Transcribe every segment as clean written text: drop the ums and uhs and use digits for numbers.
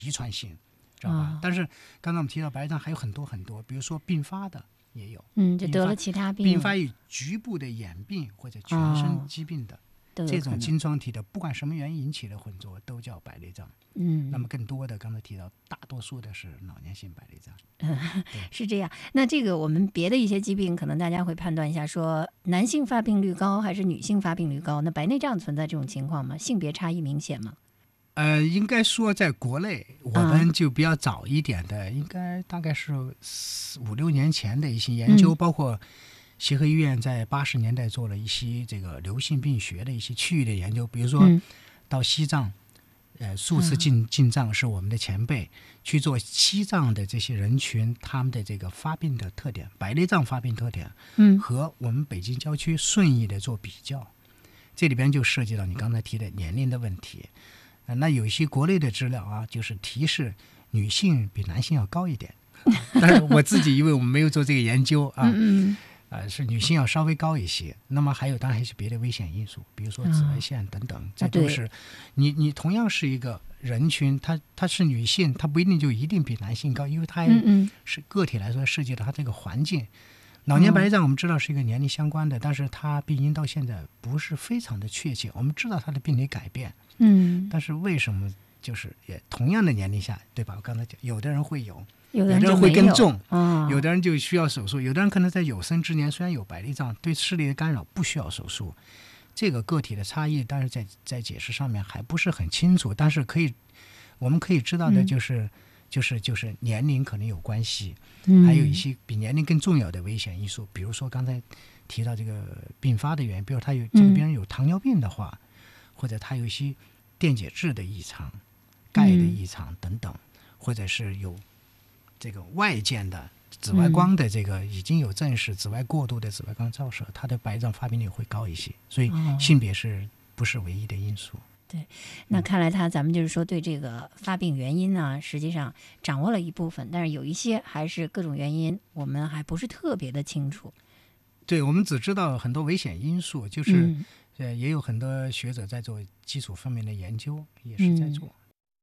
遗传性，知道吧？但是刚才我们提到白内障还有很多很多，比如说并发的也有， 就得了其他病， 并发于局部的眼病或者全身疾病的。这种晶状体的不管什么原因引起的混浊都叫白内障。那么更多的刚才提到大多数的是老年性白内障。 是这样。那这个我们别的一些疾病可能大家会判断一下，说男性发病率高还是女性发病率高，那白内障存在这种情况吗？性别差异明显吗？ 应该说在国内我们就比较早一点的，应该大概是5-6年前的一些研究，包括协和医院在80年代做了一些这个流行病学的一些区域的研究，比如说到西藏，数次进藏是我们的前辈去做西藏的这些人群他们的这个发病的特点，白内障发病特点，和我们北京郊区顺义的做比较，这里边就涉及到你刚才提的年龄的问题。那有一些国内的资料啊，就是提示女性比男性要高一点，但是我自己因为我们没有做这个研究啊。是女性要稍微高一些。那么还有当然还是别的危险因素，比如说紫外线等等，这都是你同样是一个人群，她是女性，她不一定就一定比男性高，因为她是个体来说涉及到她这个环境。老年白内障我们知道是一个年龄相关的，但是它病因到现在不是非常的确切，我们知道它的病理改变，但是为什么就是也同样的年龄下，对吧？我刚才讲，有的人会有的人会更重，有的人就需要手术，有的人可能在有生之年虽然有白内障，对视力的干扰不需要手术。这个个体的差异，但是在解释上面还不是很清楚，但是我们可以知道的就是年龄可能有关系，还有一些比年龄更重要的危险因素，比如说刚才提到这个并发的原因，比如他有这个病人有糖尿病的话，或者他有一些电解质的异常、钙的异常等等，或者是有这个外见的紫外光的这个已经有证实紫外过度的紫外光照射，它的白内障发病率会高一些，所以性别是不是唯一的因素。 对，那看来咱们就是说对这个发病原因呢，实际上掌握了一部分，但是有一些还是各种原因我们还不是特别的清楚。 对，我们只知道很多危险因素，就是也有很多学者在做基础方面的研究，也是在做。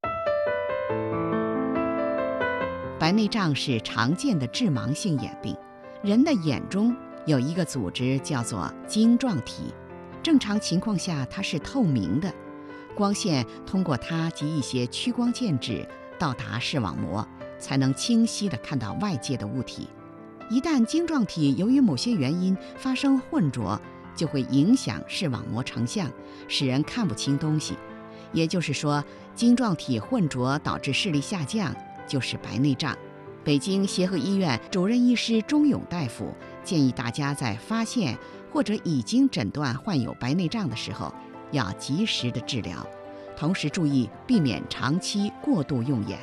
白内障是常见的致盲性眼病，人的眼中有一个组织叫做晶状体，正常情况下它是透明的，光线通过它及一些屈光介质到达视网膜，才能清晰地看到外界的物体。一旦晶状体由于某些原因发生混浊，就会影响视网膜成像，使人看不清东西。也就是说，晶状体混浊导致视力下降，就是白内障。北京协和医院主任医师钟勇大夫建议大家在发现或者已经诊断患有白内障的时候，要及时的治疗，同时注意避免长期过度用眼。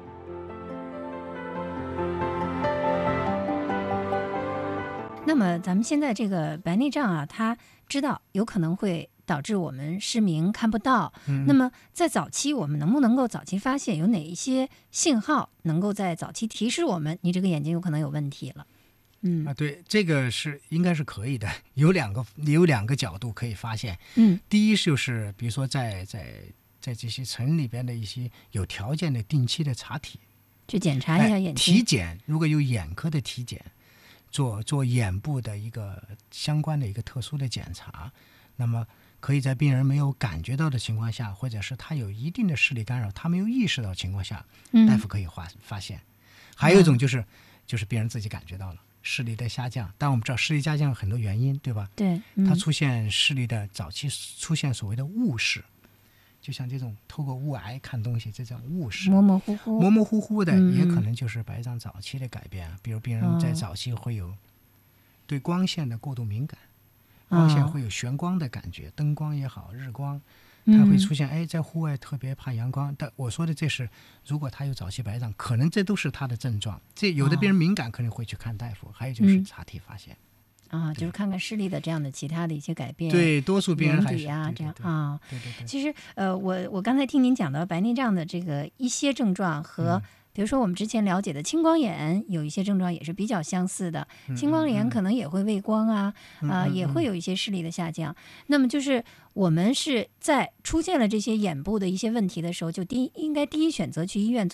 那么咱们现在这个白内障啊，它知道有可能会导致我们失明看不到，那么在早期我们能不能够早期发现，有哪一些信号能够在早期提示我们你这个眼睛有可能有问题了？ 对，这个应该是可以的，有两个角度可以发现。第一就是比如说在这些城里边的一些有条件的定期的查体， 去检查一下眼睛， 体检，如果有眼科的体检，做眼部的一个相关的一个特殊的检查，那么可以在病人没有感觉到的情况下，或者是他有一定的视力干扰，他没有意识到的情况下，大夫可以发现。还有一种就是病人自己感觉到了视力的下降，但我们知道视力下降有很多原因，对吧？ 对， 它出现视力的早期出现所谓的误视，就像这种透过雾霭看东西，这叫误视， 模模糊糊的，也可能就是白内障早期的改变。比如病人在早期会有对光线的过度敏感，光线会有眩光的感觉，灯光也好，日光，它会出现在户外特别怕阳光。但我说的这是如果他有早期白内障，可能这都是他的症状。这有的病人敏感可能会去看大夫，还有就是查体发现。 就是看看视力的这样的其他的一些改变， 对，多数病人还是这样对。 其实我刚才听您讲到白内障的这个一些症状和比如说我们之前了解的青光眼，有一些症状也是比较相似的。青光眼可能也会畏光啊，也会有一些视力的下降。那么就是我们是在出现了这些眼部的一些问题的时候，就应该第一选择去医院